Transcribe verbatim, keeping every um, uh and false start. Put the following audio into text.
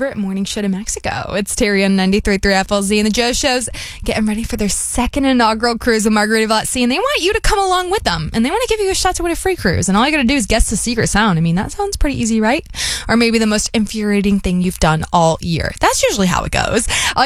favorite morning show to Mexico. It's Terry on ninety-three point three F L Z, and the Joe Show's getting ready for their second inaugural cruise with Margarita at Sea, and they want you to come along with them, and they want to give you a shot to win a free cruise, and all you got to do is guess the secret sound. I mean, that sounds pretty easy, right? Or maybe the most infuriating thing you've done all year. That's usually how it goes. All